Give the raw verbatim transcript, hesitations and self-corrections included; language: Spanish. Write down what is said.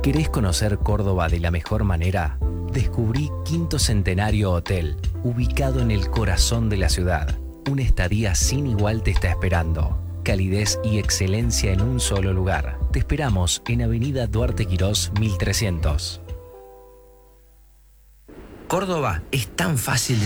¿Querés conocer Córdoba de la mejor manera? Descubrí Quinto Centenario Hotel, ubicado en el corazón de la ciudad. Una estadía sin igual te está esperando. Calidez y excelencia en un solo lugar. Te esperamos en Avenida Duarte Quirós mil trescientos. Córdoba es tan fácil